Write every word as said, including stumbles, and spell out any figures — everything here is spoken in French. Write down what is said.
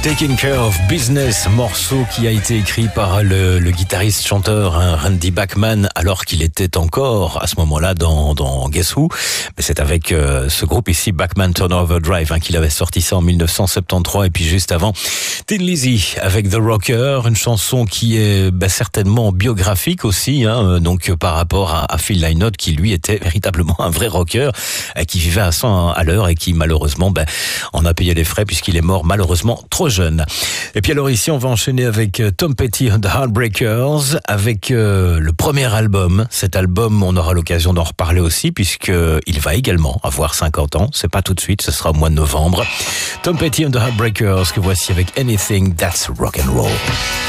Taking Care of Business, morceau qui a été écrit par le, le guitariste-chanteur hein, Randy Bachman, alors qu'il était encore à ce moment-là dans, dans Guess Who. Mais c'est avec euh, ce groupe ici, Bachman Turnover Drive, hein, qu'il avait sorti ça en dix-neuf cent soixante-treize. Et puis juste avant, Tin Lizzy avec The Rocker, une chanson qui est bah, certainement biographique aussi, hein, donc par rapport à, à Phil Lynott, qui lui était véritablement un vrai rocker, euh, qui vivait à cent à l'heure et qui malheureusement bah, en a payé les frais puisqu'il est mort malheureusement trop jeune. Et puis alors ici, on va enchaîner avec Tom Petty and the Heartbreakers, avec euh, le premier album. Cet album, on aura l'occasion d'en reparler aussi, puisqu'il va également avoir cinquante ans. C'est pas tout de suite, ce sera au mois de novembre. Tom Petty and the Heartbreakers, que voici avec Anything That's Rock and Roll.